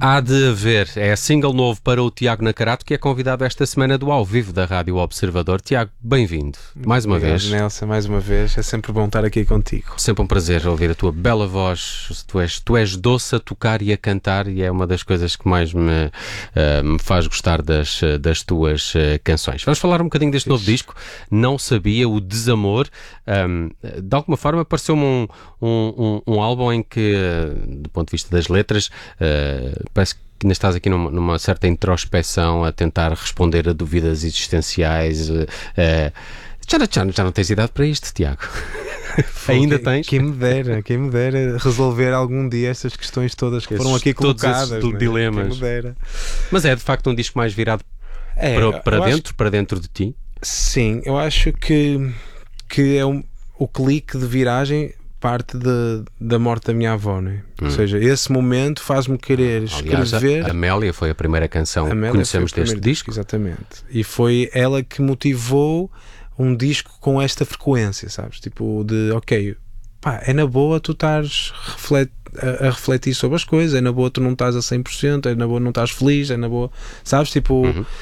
Há de haver, é single novo para o Tiago Nacarato, que é convidado esta semana do Ao Vivo da Rádio Observador. Tiago, bem-vindo, mais uma vez. Nelson, mais uma vez, é sempre bom estar aqui contigo. Sempre um prazer ouvir a tua bela voz, tu és doce a tocar e a cantar e é uma das coisas que mais me faz gostar das tuas canções. Vamos falar um bocadinho deste novo disco, Não Sabia, o Desamor. De alguma forma pareceu-me um álbum em que, do ponto de vista das letras, parece que ainda estás aqui numa certa introspeção, a tentar responder a dúvidas existenciais. Já não tens idade para isto, Tiago? Ainda tens? Quem me dera resolver algum dia estas questões todas que foram aqui colocadas. Todos dilemas. Quem me dera. Mas é de facto um disco mais virado para dentro de ti? Sim, eu acho que é o clique de viragem parte da morte da minha avó, né? Ou seja, esse momento faz-me querer escrever. Aliás, a Amélia foi a primeira canção que conhecemos deste disco. Exatamente. E foi ela que motivou um disco com esta frequência, sabes? Tipo, é na boa tu estares a refletir sobre as coisas, é na boa tu não estás a 100%, é na boa não estás feliz, é na boa, sabes? Tipo,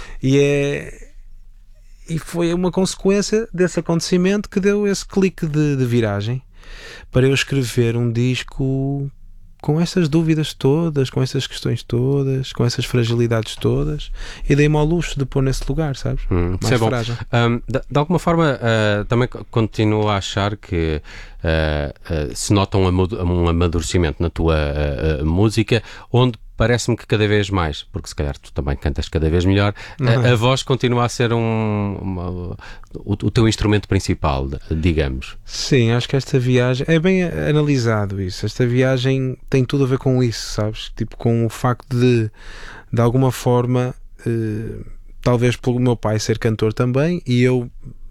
e foi uma consequência desse acontecimento que deu esse clique de viragem para eu escrever um disco com essas dúvidas todas, com essas questões todas, com essas fragilidades todas, e dei-me ao luxo de pôr nesse lugar, sabes? Mais frágil. De alguma forma, também continuo a achar que se nota um amadurecimento na tua música, onde parece-me que cada vez mais, porque se calhar tu também cantas cada vez melhor, a voz continua a ser o teu instrumento principal, digamos. Sim, acho que esta viagem, é bem analisado isso, esta viagem tem tudo a ver com isso, sabes? Tipo, com o facto de alguma forma, talvez pelo meu pai ser cantor também, e eu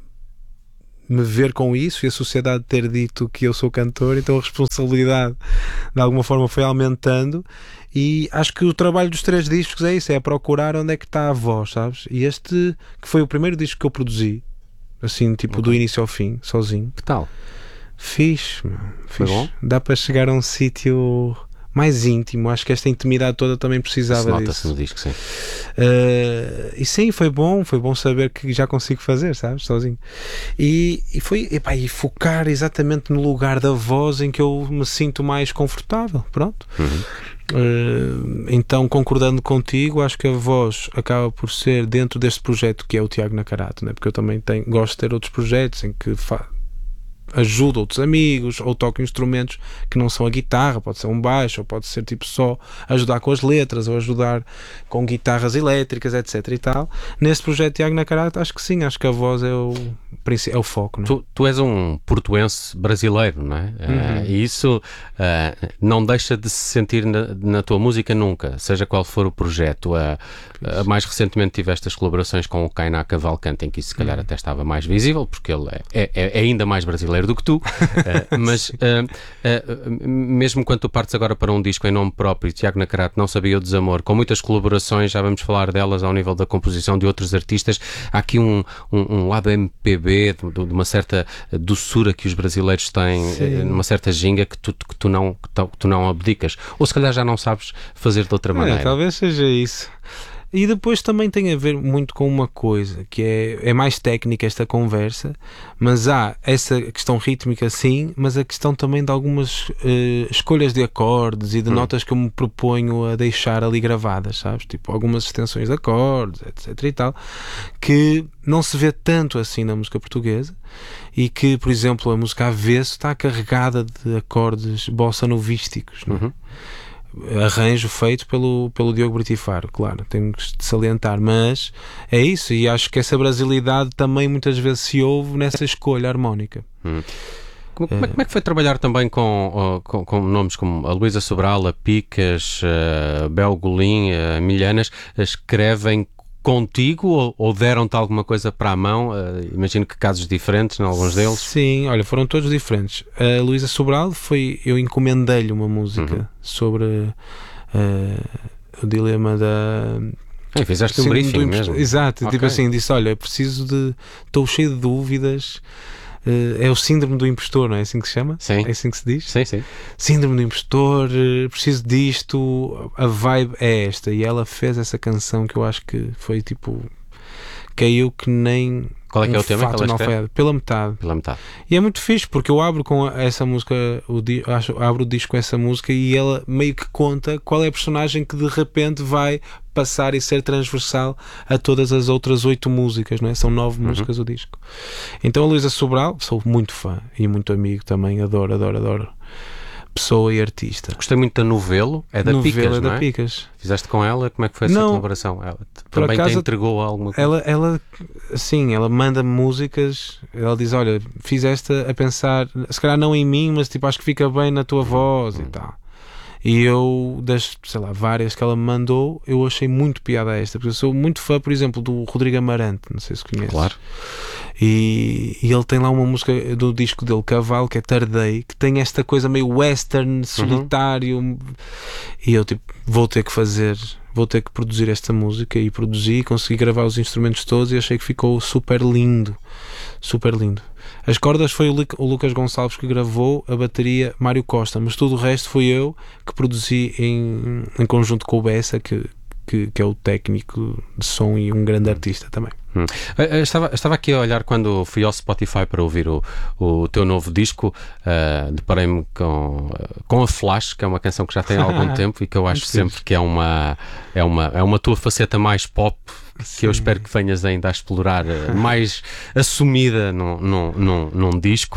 me ver com isso, e a sociedade ter dito que eu sou cantor, então a responsabilidade de alguma forma foi aumentando, e acho que o trabalho dos 3 discos é isso, é procurar onde é que está a voz, sabes? E este, que foi o primeiro disco que eu produzi, assim, tipo, do início ao fim, sozinho. Que tal? Fixe. Foi bom? Dá para chegar a um sítio mais íntimo, acho que esta intimidade toda também precisava disso. Nota-se no disco, sim. E sim, foi bom saber que já consigo fazer, sabes, sozinho. E focar exatamente no lugar da voz em que eu me sinto mais confortável, pronto. Então, concordando contigo, acho que a voz acaba por ser dentro deste projeto que é o Tiago Nacarato, né? Porque eu também gosto de ter outros projetos em que ajudo outros amigos, ou toco instrumentos que não são a guitarra, pode ser um baixo, ou pode ser tipo só ajudar com as letras, ou ajudar com guitarras elétricas, etc e tal. Nesse projeto Tiago Nacarato, acho que sim, acho que a voz é o foco, não é? Tu és um portuense brasileiro, não é? E isso não deixa de se sentir na tua música nunca, seja qual for o projeto. Mais recentemente tiveste as colaborações com o Kainá Cavalcante, em que isso se calhar até estava mais visível, porque ele é ainda mais brasileiro do que tu, mas mesmo quando tu partes agora para um disco em nome próprio, Tiago Nacarato, Não Sabia, o Desamor, com muitas colaborações, já vamos falar delas ao nível da composição de outros artistas, há aqui um lado MPB, de uma certa doçura que os brasileiros têm, numa certa ginga que tu não abdicas, ou se calhar já não sabes fazer de outra maneira. Talvez seja isso. E depois também tem a ver muito com uma coisa, que é mais técnica esta conversa, mas há essa questão rítmica sim, mas a questão também de algumas escolhas de acordes e de notas que eu me proponho a deixar ali gravadas, sabes? Tipo, algumas extensões de acordes, etc e tal, que não se vê tanto assim na música portuguesa, e que, por exemplo, a música Avesso está carregada de acordes bossa novísticos, não é? Arranjo feito pelo Diogo Britifaro, claro, temos de salientar, mas é isso, e acho que essa brasilidade também muitas vezes se ouve nessa escolha harmónica. Como é que foi trabalhar também com nomes como a Luísa Sobral, a Picas, a Bel Golim, a Milhanas, escrevem contigo ou deram-te alguma coisa para a mão? Imagino que casos diferentes em alguns deles. Sim, olha, foram todos diferentes. A Luísa Sobral eu encomendei-lhe uma música sobre o dilema da... fizeste um briefing mesmo. Exato, tipo assim, disse, olha, estou cheio de dúvidas, é o síndrome do impostor, não é assim que se chama? Sim. É assim que se diz? Sim, sim. Síndrome do impostor, preciso disto, a vibe é esta. E ela fez essa canção que eu acho que foi tipo, caiu que nem Qual é que é o tema que fato ela escreve? alfaiate, pela metade. Pela metade. E é muito fixe porque eu abro com essa música, abro o disco com essa música e ela meio que conta qual é a personagem que de repente vai passar e ser transversal a todas as outras 8 músicas, não é? São 9 músicas o disco. Então a Luísa Sobral, sou muito fã e muito amigo também, adoro pessoa e artista. Gostei muito da Novelo, é da Novelo Picas, é não da é? Picas. Fizeste com ela, como é que foi essa Não, colaboração? Ela por também te acaso, entregou alguma coisa? ela assim, ela manda músicas, ela diz, olha, fiz esta a pensar, se calhar não em mim, mas tipo, acho que fica bem na tua voz e tal. E eu, das, sei lá, várias que ela me mandou, eu achei muito piada a esta, porque eu sou muito fã, por exemplo, do Rodrigo Amarante, não sei se conheces. Claro. E ele tem lá uma música do disco dele, Cavalo, que é Tardei, que tem esta coisa meio western, solitário, e eu tipo, vou ter que produzir esta música, e produzi, consegui gravar os instrumentos todos e achei que ficou super lindo. As cordas foi o Lucas Gonçalves que gravou, a bateria Mário Costa, mas tudo o resto foi eu que produzi em conjunto com o Bessa, que é o técnico de som e um grande artista também. Estava aqui a olhar quando fui ao Spotify para ouvir o teu novo disco, deparei-me com a Flash, que é uma canção que já tem há algum tempo e que eu acho sempre que é uma tua faceta mais pop, que eu espero que venhas ainda a explorar mais assumida num disco.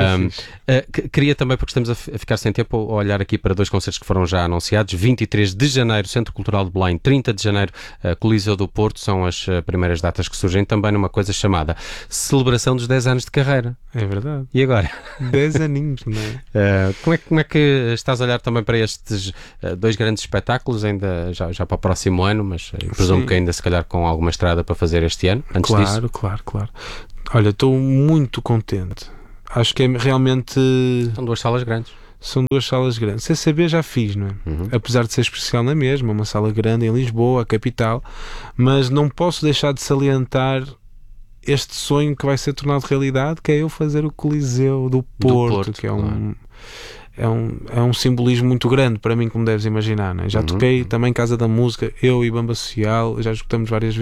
Queria também, porque estamos a ficar sem tempo, a olhar aqui para 2 concertos que foram já anunciados. 23 de janeiro, Centro Cultural de Belém, 30 de janeiro, Coliseu do Porto, são as primeiras datas que surgem também numa coisa chamada Celebração dos 10 anos de carreira. É verdade. E agora? 10 aninhos, não é? Como é que estás a olhar também para estes 2 grandes espetáculos, ainda já para o próximo ano, mas presumo que ainda se calhar com alguma estrada para fazer este ano, antes disso? Claro. Olha, estou muito contente. Acho que é realmente... São 2 salas grandes. São 2 salas grandes. CCB já fiz, não é? Apesar de ser especial na mesma, uma sala grande em Lisboa, a capital, mas não posso deixar de salientar este sonho que vai ser tornado realidade, que é eu fazer o Coliseu do Porto, que é um simbolismo muito grande para mim, como deves imaginar, não é? Já toquei também Casa da Música, eu e Bamba Social, já escutamos várias vezes.